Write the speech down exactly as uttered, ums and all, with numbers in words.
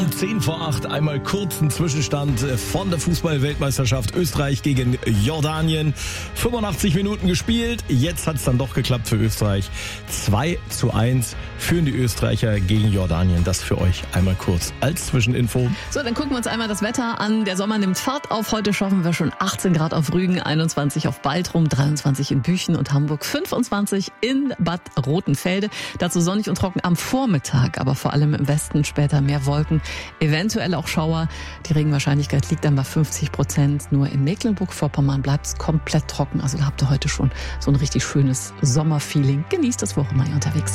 Zehn vor acht, einmal kurzen Zwischenstand von der Fußball-Weltmeisterschaft Österreich gegen Jordanien. fünfundachtzig Minuten gespielt, jetzt hat es dann doch geklappt für Österreich. zwei zu eins führen die Österreicher gegen Jordanien. Das für euch einmal kurz als Zwischeninfo. So, dann gucken wir uns einmal das Wetter an. Der Sommer nimmt Fahrt auf. Heute schaffen wir schon achtzehn Grad auf Rügen, einundzwanzig auf Baltrum, dreiundzwanzig in Büchen und Hamburg, fünfundzwanzig in Bad Rotenfelde. Dazu sonnig und trocken am Vormittag, aber vor allem im Westen später mehr Wolken. Eventuell auch Schauer. Die Regenwahrscheinlichkeit liegt dann bei fünfzig Prozent. Nur in Mecklenburg-Vorpommern bleibt es komplett trocken. Also da habt ihr heute schon so ein richtig schönes Sommerfeeling. Genießt das Wochenende unterwegs.